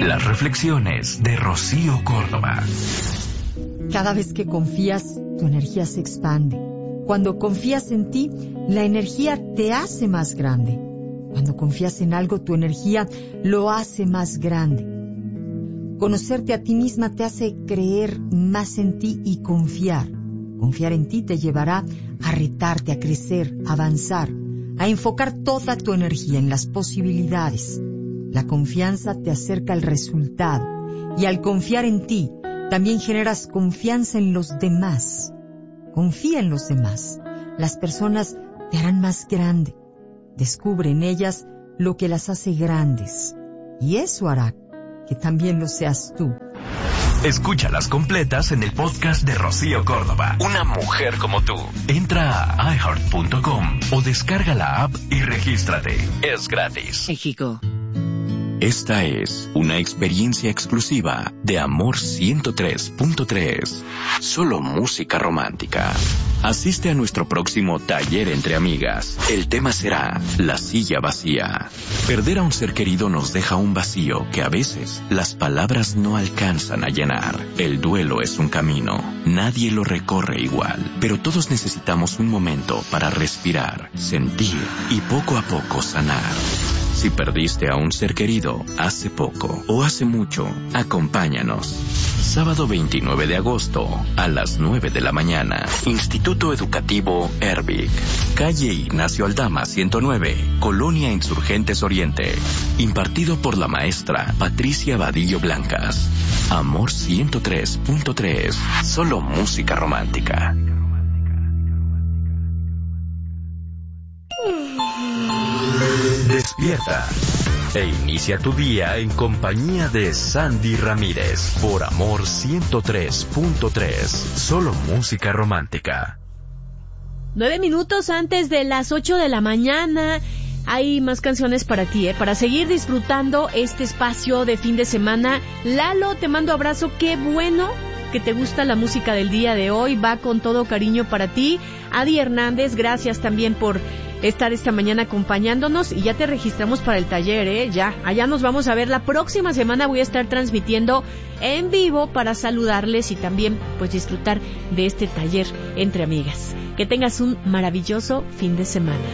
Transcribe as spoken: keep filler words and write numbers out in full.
Las reflexiones de Rocío Córdoba. Cada vez que confías, tu energía se expande. Cuando confías en ti, la energía te hace más grande. Cuando confías en algo, tu energía lo hace más grande. Conocerte a ti misma te hace creer más en ti y confiar. Confiar en ti te llevará a retarte, a crecer, a avanzar, a enfocar toda tu energía en las posibilidades. La confianza te acerca al resultado y al confiar en ti, también generas confianza en los demás. Confía en los demás. Las personas te harán más grande. Descubre en ellas lo que las hace grandes. Y eso hará que también lo seas tú. Escúchalas completas en el podcast de Rocío Córdoba. Una mujer como tú. Entra a i heart punto com o descarga la app y regístrate. Es gratis. México. Esta es una experiencia exclusiva de Amor ciento tres punto tres. Solo música romántica. Asiste a nuestro próximo taller entre amigas. El tema será la silla vacía. Perder a un ser querido nos deja un vacío que a veces las palabras no alcanzan a llenar. El duelo es un camino. Nadie lo recorre igual, pero todos necesitamos un momento para respirar, sentir y poco a poco sanar. Si perdiste a un ser querido hace poco o hace mucho, acompáñanos. Sábado veintinueve de agosto a las nueve de la mañana. Instituto Educativo Ervic. Calle Ignacio Aldama ciento nueve, Colonia Insurgentes Oriente. Impartido por la maestra Patricia Vadillo Blancas. Amor ciento tres punto tres. Solo música romántica. Despierta e inicia tu día en compañía de Sandy Ramírez por Amor ciento tres punto tres. Solo música romántica. Nueve minutos antes de las ocho de la mañana. Hay más canciones para ti, ¿eh? Para seguir disfrutando este espacio de fin de semana. Lalo, te mando abrazo. Qué bueno que te gusta la música del día de hoy. Va con todo cariño para ti. Adi Hernández, gracias también por estar esta mañana acompañándonos y ya te registramos para el taller, ¿eh? Ya, allá nos vamos a ver. La próxima semana voy a estar transmitiendo en vivo para saludarles y también pues disfrutar de este taller entre amigas. Que tengas un maravilloso fin de semana.